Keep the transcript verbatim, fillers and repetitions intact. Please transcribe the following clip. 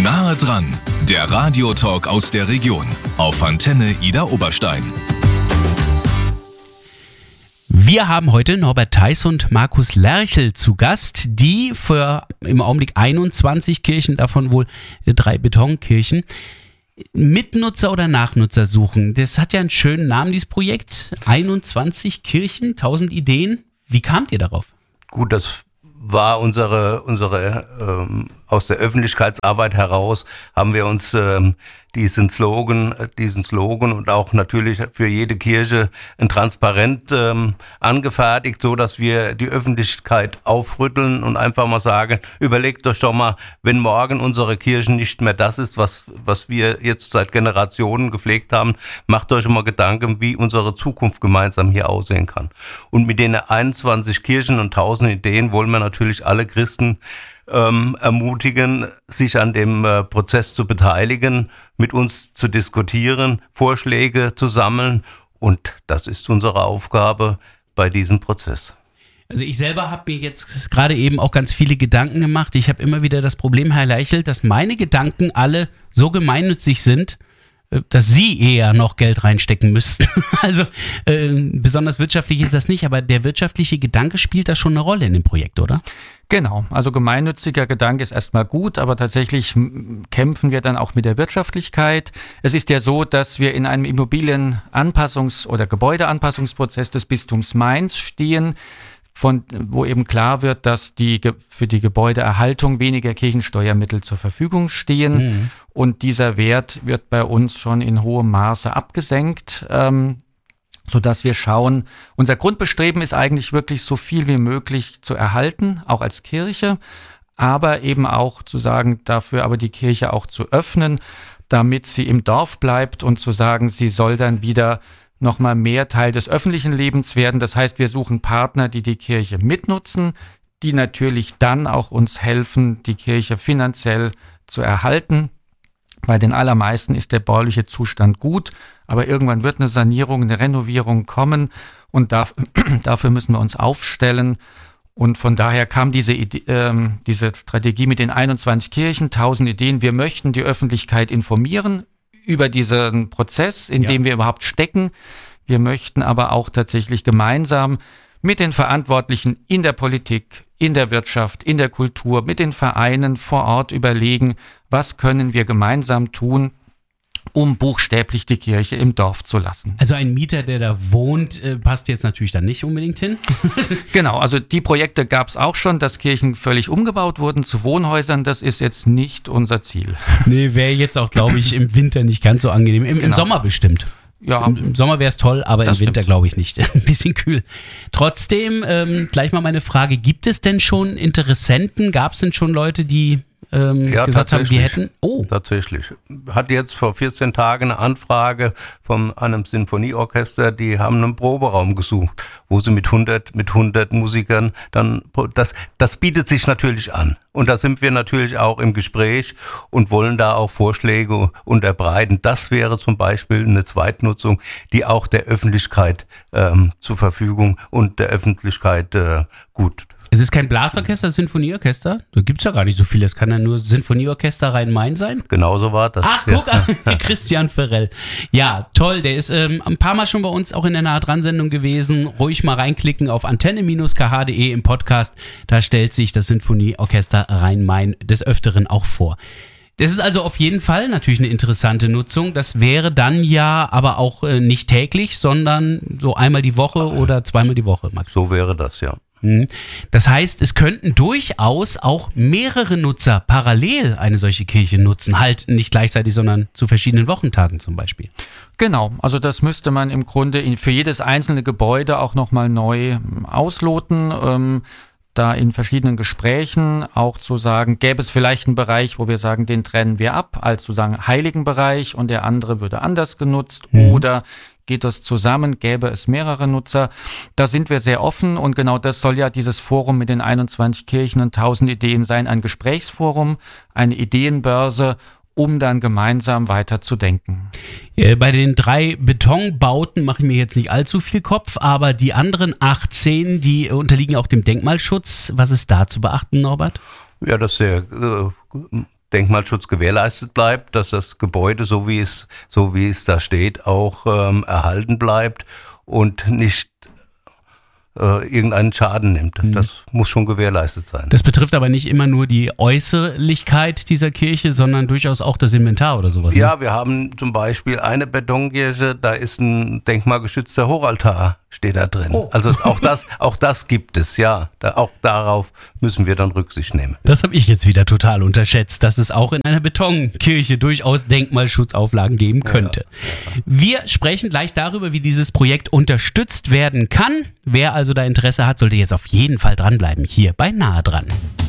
Nahe dran, der Radiotalk aus der Region auf Antenne Idar Oberstein. Wir haben heute Norbert Theis und Markus Lerchel zu Gast, die für im Augenblick einundzwanzig Kirchen, davon wohl drei Betonkirchen, Mitnutzer oder Nachnutzer suchen. Das hat ja einen schönen Namen, dieses Projekt. einundzwanzig Kirchen, tausend Ideen. Wie kamt ihr darauf? Gut, das war unsere, unsere ähm, aus der Öffentlichkeitsarbeit heraus haben wir uns ähm, diesen Slogan, diesen Slogan und auch natürlich für jede Kirche ein Transparent ähm, angefertigt, so dass wir die Öffentlichkeit aufrütteln und einfach mal sagen: Überlegt euch doch mal, wenn morgen unsere Kirche nicht mehr das ist, was was wir jetzt seit Generationen gepflegt haben, macht euch mal Gedanken, wie unsere Zukunft gemeinsam hier aussehen kann. Und mit den einundzwanzig Kirchen und tausend Ideen wollen wir natürlich alle Christen Ähm, ermutigen, sich an dem äh, Prozess zu beteiligen, mit uns zu diskutieren, Vorschläge zu sammeln, und das ist unsere Aufgabe bei diesem Prozess. Also ich selber habe mir jetzt gerade eben auch ganz viele Gedanken gemacht. Ich habe immer wieder das Problem, Herr Lerchel, dass meine Gedanken alle so gemeinnützig sind, dass Sie eher noch Geld reinstecken müssten. Also äh, besonders wirtschaftlich ist das nicht, aber der wirtschaftliche Gedanke spielt da schon eine Rolle in dem Projekt, oder? Genau, also gemeinnütziger Gedanke ist erstmal gut, aber tatsächlich kämpfen wir dann auch mit der Wirtschaftlichkeit. Es ist ja so, dass wir in einem Immobilienanpassungs- oder Gebäudeanpassungsprozess des Bistums Mainz stehen, von wo eben klar wird, dass die für die Gebäudeerhaltung weniger Kirchensteuermittel zur Verfügung stehen. Mhm. Und dieser Wert wird bei uns schon in hohem Maße abgesenkt, ähm, sodass wir schauen, unser Grundbestreben ist eigentlich wirklich so viel wie möglich zu erhalten, auch als Kirche, aber eben auch zu sagen, dafür aber die Kirche auch zu öffnen, damit sie im Dorf bleibt, und zu sagen, sie soll dann wieder nochmal mehr Teil des öffentlichen Lebens werden. Das heißt, wir suchen Partner, die die Kirche mitnutzen, die natürlich dann auch uns helfen, die Kirche finanziell zu erhalten. Bei den allermeisten ist der bauliche Zustand gut, aber irgendwann wird eine Sanierung, eine Renovierung kommen, und dafür, dafür müssen wir uns aufstellen. Und von daher kam diese, Idee, ähm, diese Strategie mit den einundzwanzig Kirchen, tausend Ideen. Wir möchten die Öffentlichkeit informieren über diesen Prozess, in ja. dem wir überhaupt stecken. Wir möchten aber auch tatsächlich gemeinsam mit den Verantwortlichen in der Politik, in der Wirtschaft, in der Kultur, mit den Vereinen vor Ort überlegen, was können wir gemeinsam tun, um buchstäblich die Kirche im Dorf zu lassen. Also ein Mieter, der da wohnt, äh, passt jetzt natürlich dann nicht unbedingt hin. Genau, also die Projekte gab es auch schon, dass Kirchen völlig umgebaut wurden zu Wohnhäusern. Das ist jetzt nicht unser Ziel. Nee, wäre jetzt auch, glaube ich, im Winter nicht ganz so angenehm. Im, genau. im Sommer bestimmt. Ja, Im, im Sommer wäre es toll, aber im Winter glaube ich nicht. Ein bisschen kühl. Trotzdem, ähm, gleich mal meine Frage, gibt es denn schon Interessenten? Gab es denn schon Leute, die ähm, ja, gesagt haben, wir hätten... Oh. Tatsächlich. Hat jetzt vor vierzehn Tagen eine Anfrage von einem Sinfonieorchester, die haben einen Proberaum gesucht, wo sie mit hundert, mit hundert Musikern dann... Das, das bietet sich natürlich an. Und da sind wir natürlich auch im Gespräch und wollen da auch Vorschläge unterbreiten. Das wäre zum Beispiel eine Zweitnutzung, die auch der Öffentlichkeit ähm, zur Verfügung und der Öffentlichkeit äh, gut. Es ist kein Blasorchester, Sinfonieorchester? Da gibt es ja gar nicht so viel. Es kann ja nur Sinfonieorchester Rhein-Main sein. Genauso war das. Ach, guck an, ja. Christian Ferrell. Ja, toll. Der ist ähm, ein paar Mal schon bei uns auch in der Nahe-dran-Sendung gewesen. Ruhig mal reinklicken auf antenne Bindestrich k h punkt d e im Podcast. Da stellt sich das Sinfonieorchester Rhein-Main des Öfteren auch vor. Das ist also auf jeden Fall natürlich eine interessante Nutzung. Das wäre dann ja aber auch äh, nicht täglich, sondern so einmal die Woche oder zweimal die Woche, Max. So wäre das, ja. Das heißt, es könnten durchaus auch mehrere Nutzer parallel eine solche Kirche nutzen. Halt nicht gleichzeitig, sondern zu verschiedenen Wochentagen zum Beispiel. Genau, also das müsste man im Grunde für jedes einzelne Gebäude auch nochmal neu ausloten. Ähm, da in verschiedenen Gesprächen auch zu sagen, gäbe es vielleicht einen Bereich, wo wir sagen, den trennen wir ab, als sozusagen heiligen Bereich, und der andere würde anders genutzt, mhm. oder geht das zusammen, gäbe es mehrere Nutzer. Da sind wir sehr offen, und genau das soll ja dieses Forum mit den einundzwanzig Kirchen und tausend Ideen sein, ein Gesprächsforum, eine Ideenbörse, um dann gemeinsam weiterzudenken. Bei den drei Betonbauten mache ich mir jetzt nicht allzu viel Kopf, aber die anderen achtzehn, die unterliegen auch dem Denkmalschutz. Was ist da zu beachten, Norbert? Ja, dass der äh, Denkmalschutz gewährleistet bleibt, dass das Gebäude, so wie es, so wie es da steht, auch ähm, erhalten bleibt und nicht äh, irgendeinen Schaden nimmt. Mhm. Das muss schon gewährleistet sein. Das betrifft aber nicht immer nur die Äußerlichkeit dieser Kirche, sondern durchaus auch das Inventar oder sowas. Ja, ne? Wir haben zum Beispiel eine Betonkirche, da ist ein denkmalgeschützter Hochaltar, steht da drin. Oh. Also auch das, auch das gibt es, ja. Da, auch darauf müssen wir dann Rücksicht nehmen. Das habe ich jetzt wieder total unterschätzt, dass es auch in einer Betonkirche durchaus Denkmalschutzauflagen geben könnte. Ja, ja. Wir sprechen gleich darüber, wie dieses Projekt unterstützt werden kann. Wer also da Interesse hat, sollte jetzt auf jeden Fall dranbleiben, hier bei Nahe dran.